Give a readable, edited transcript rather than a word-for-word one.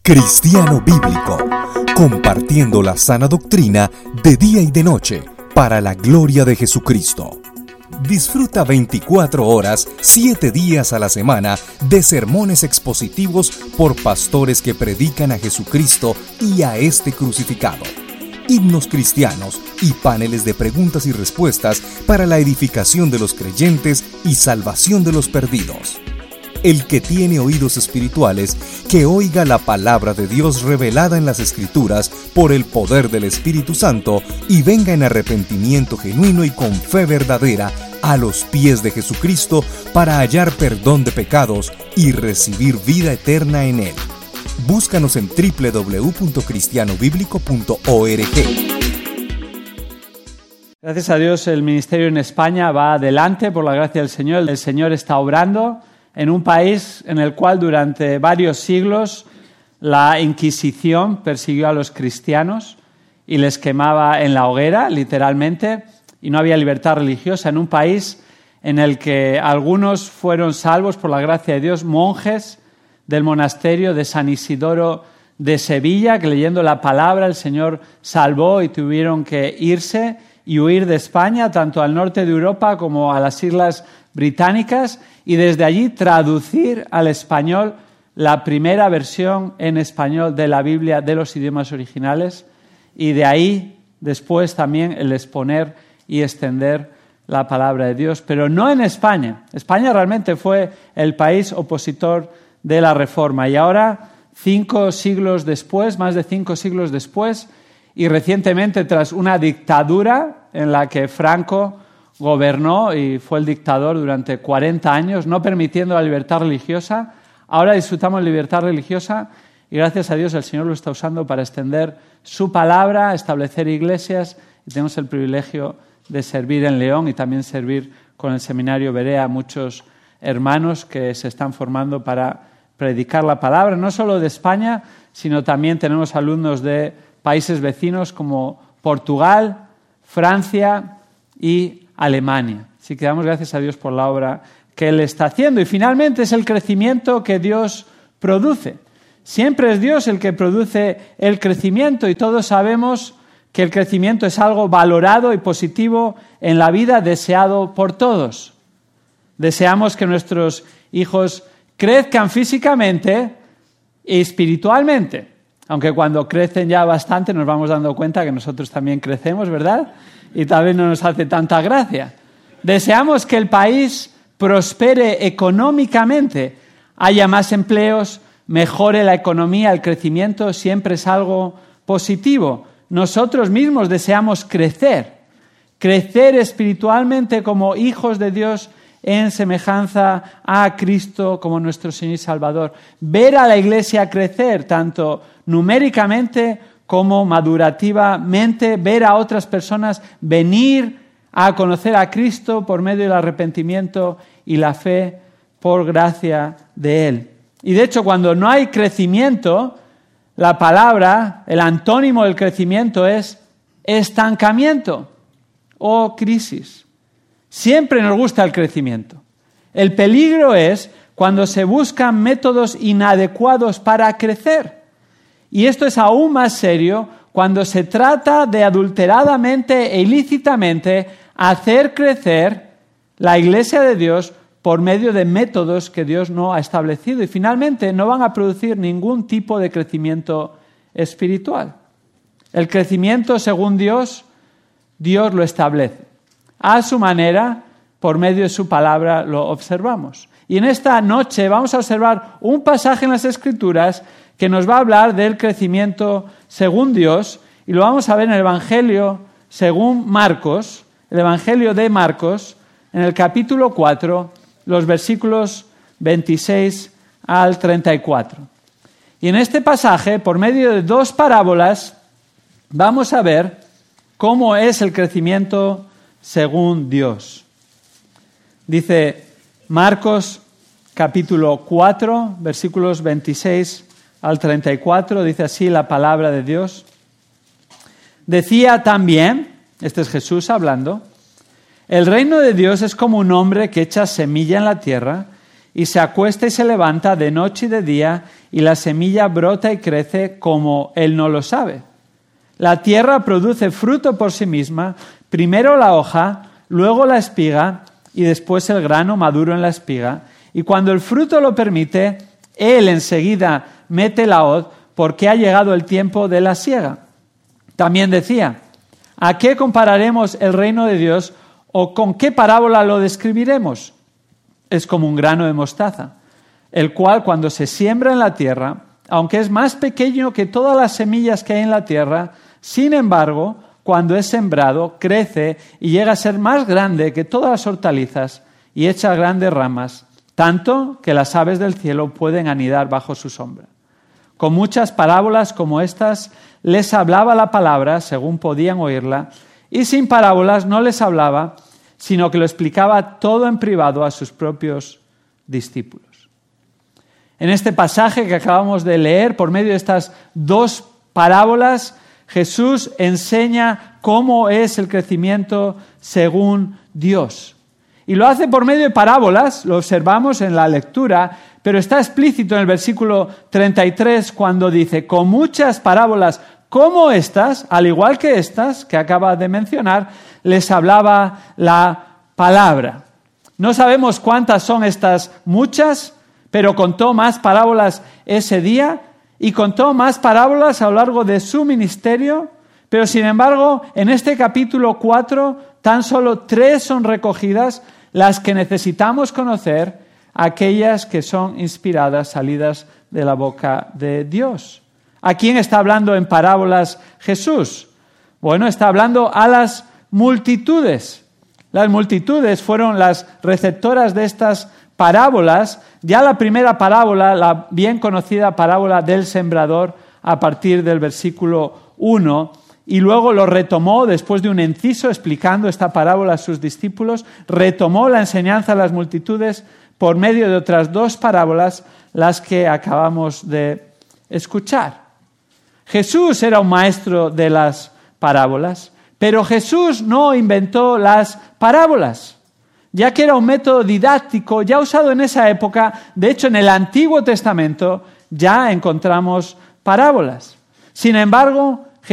Cristiano Bíblico, compartiendo la sana doctrina de día y de noche para la gloria de Jesucristo. Disfruta 24 horas, 7 días a la semana de sermones expositivos por pastores que predican a Jesucristo y a este crucificado. Himnos cristianos y paneles de preguntas y respuestas para la edificación de los creyentes y salvación de los perdidos. El que tiene oídos espirituales, que oiga la palabra de Dios revelada en las Escrituras por el poder del Espíritu Santo y venga en arrepentimiento genuino y con fe verdadera a los pies de Jesucristo para hallar perdón de pecados y recibir vida eterna en Él. Búscanos en www.cristianobiblico.org. Gracias a Dios, el ministerio en España va adelante por la gracia del Señor. El Señor está obrando en un país en el cual durante varios siglos la Inquisición persiguió a los cristianos y les quemaba en la hoguera, literalmente, y no había libertad religiosa. En un país en el que algunos fueron salvos por la gracia de Dios, monjes del monasterio de San Isidoro de Sevilla, que leyendo la palabra el Señor salvó y tuvieron que irse y huir de España, tanto al norte de Europa como a las Islas Británicas, y desde allí traducir al español la primera versión en español de la Biblia de los idiomas originales, y de ahí después también el exponer y extender la palabra de Dios, pero no en España. España realmente fue el país opositor de la Reforma, y ahora, 5 siglos después, más de 5 siglos después, y recientemente tras una dictadura en la que Franco gobernó y fue el dictador durante 40 años, no permitiendo la libertad religiosa, ahora disfrutamos libertad religiosa y gracias a Dios el Señor lo está usando para extender su palabra, establecer iglesias, y tenemos el privilegio de servir en León y también servir con el seminario Berea a muchos hermanos que se están formando para predicar la palabra, no solo de España, sino también tenemos alumnos de países vecinos como Portugal, Francia y Alemania. Así que damos gracias a Dios por la obra que Él está haciendo. Y finalmente es el crecimiento que Dios produce. Siempre es Dios el que produce el crecimiento y todos sabemos que el crecimiento es algo valorado y positivo en la vida, deseado por todos. Deseamos que nuestros hijos crezcan físicamente y espiritualmente. Aunque cuando crecen ya bastante nos vamos dando cuenta que nosotros también crecemos, ¿verdad? Y tal vez no nos hace tanta gracia. Deseamos que el país prospere económicamente, haya más empleos, mejore la economía, el crecimiento siempre es algo positivo. Nosotros mismos deseamos crecer espiritualmente como hijos de Dios en semejanza a Cristo como nuestro Señor y Salvador. Ver a la Iglesia crecer, tanto numéricamente como madurativamente, ver a otras personas venir a conocer a Cristo por medio del arrepentimiento y la fe por gracia de Él. Y de hecho, cuando no hay crecimiento, la palabra, el antónimo del crecimiento es estancamiento o crisis. Siempre nos gusta el crecimiento. El peligro es cuando se buscan métodos inadecuados para crecer. Y esto es aún más serio cuando se trata de adulteradamente e ilícitamente hacer crecer la Iglesia de Dios por medio de métodos que Dios no ha establecido y finalmente no van a producir ningún tipo de crecimiento espiritual. El crecimiento según Dios, Dios lo establece. A su manera, por medio de su palabra, lo observamos. Y en esta noche vamos a observar un pasaje en las Escrituras que nos va a hablar del crecimiento según Dios, y lo vamos a ver en el Evangelio según Marcos, el Evangelio de Marcos, en el capítulo 4, los versículos 26 al 34. Y en este pasaje, por medio de 2 parábolas, vamos a ver cómo es el crecimiento según Dios. Dice Marcos capítulo 4, versículos 26 al 34, dice así la palabra de Dios. Decía también, este es Jesús hablando, el reino de Dios es como un hombre que echa semilla en la tierra y se acuesta y se levanta de noche y de día, y la semilla brota y crece como él no lo sabe. La tierra produce fruto por sí misma, primero la hoja, luego la espiga y después el grano maduro en la espiga. Y cuando el fruto lo permite, él enseguida mete la hoz porque ha llegado el tiempo de la siega. También decía, ¿a qué compararemos el reino de Dios o con qué parábola lo describiremos? Es como un grano de mostaza, el cual cuando se siembra en la tierra, aunque es más pequeño que todas las semillas que hay en la tierra, sin embargo, cuando es sembrado, crece y llega a ser más grande que todas las hortalizas y echa grandes ramas, tanto que las aves del cielo pueden anidar bajo su sombra. Con muchas parábolas como estas les hablaba la palabra según podían oírla, y sin parábolas no les hablaba, sino que lo explicaba todo en privado a sus propios discípulos. En este pasaje que acabamos de leer, por medio de estas dos parábolas, Jesús enseña cómo es el crecimiento según Dios. Y lo hace por medio de parábolas, lo observamos en la lectura, pero está explícito en el versículo 33 cuando dice, con muchas parábolas como estas, al igual que estas que acaba de mencionar, les hablaba la palabra. No sabemos cuántas son estas muchas, pero contó más parábolas ese día y contó más parábolas a lo largo de su ministerio, pero sin embargo, en este capítulo 4, tan solo 3 son recogidas, las que necesitamos conocer, aquellas que son inspiradas, salidas de la boca de Dios. ¿A quién está hablando en parábolas Jesús? Bueno, está hablando a las multitudes. Las multitudes fueron las receptoras de estas parábolas. Ya la primera parábola, la bien conocida parábola del sembrador, a partir del versículo 1, y luego lo retomó después de un inciso explicando esta parábola a sus discípulos, retomó la enseñanza a las multitudes por medio de otras 2 parábolas, las que acabamos de escuchar. Jesús era un maestro de las parábolas, pero Jesús no inventó las parábolas, ya que era un método didáctico ya usado en esa época. De hecho, en el Antiguo Testamento ya encontramos parábolas. Sin embargo,